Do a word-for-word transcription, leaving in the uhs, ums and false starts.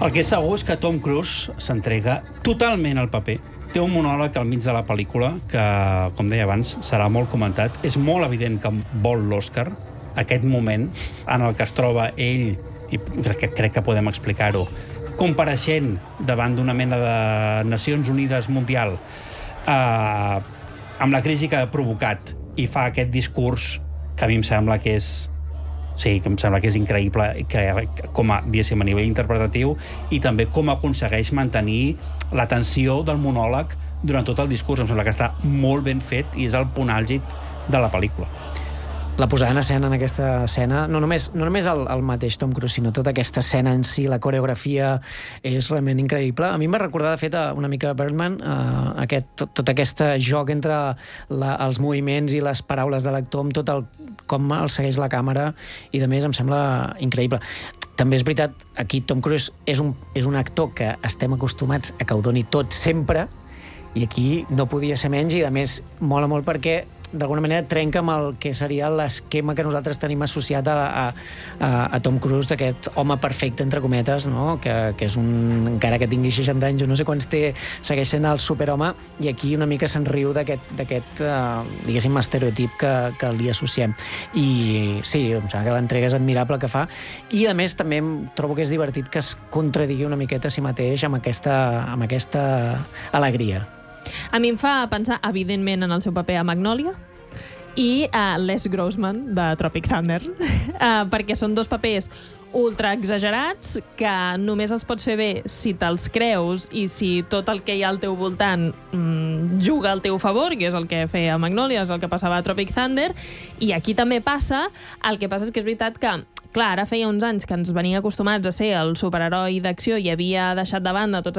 El que és segur és que Tom Cruise s'entrega totalment al paper. Té un monòleg al mig de la pel·lícula que, com deia abans, serà molt comentat. És molt evident que vol l'Oscar, aquest moment en el que es troba ell, i crec que, crec que podem explicar-ho, compareixent davant d'una mena de Nacions Unides mundial eh, amb la crisi que ha provocat, i fa aquest discurs que a mi em sembla que és sí, que em sembla que és increïble que, com a, diguéssim, a nivell interpretatiu, i també com aconsegueix mantenir l'atenció del monòleg durant tot el discurs. Em sembla que està molt ben fet i és el punt àlgid de la pel·lícula. La posada en escena en aquesta escena, no només, no només el, el mateix Tom Cruise, sinó tota aquesta escena en si, la coreografia, és realment increïble. A mi em va recordar, de fet, una mica Birdman, eh, aquest, tot, tot aquest joc entre la, els moviments i les paraules de l'actor, amb tot el, com el segueix la càmera, i de més em sembla increïble. També és veritat, aquí Tom Cruise és un, és un actor que estem acostumats a que ho doni tot sempre, i aquí no podia ser menys, i a més mola molt perquè d'alguna manera trenca amb el que seria l'esquema que nosaltres tenim associat a, a, a Tom Cruise, d'aquest home perfecte, entre cometes, no? que, que és un, encara que tingui seixanta anys o no sé quants té, segueix sent el superhome, i aquí una mica se'n riu d'aquest, uh, diguéssim, estereotip que, que li associem. I sí, em sembla que l'entrega és admirable que fa, i a més també em trobo que és divertit que es contradigui una miqueta a si mateix amb aquesta, amb aquesta alegria. A mi em fa pensar, evidentment, en el seu paper a Magnolia i a Les Grossman, de Tropic Thunder, uh, perquè són dos papers ultra exagerats que només els pots fer bé si te'ls creus i si tot el que hi ha al teu voltant mmm, juga al teu favor, que és el que feia Magnolia, és el que passava a Tropic Thunder, i aquí també passa. El que passa és que és veritat que clar, ara feia uns anys que ens venia acostumats a ser el superheroi d'acció i havia deixat de banda tots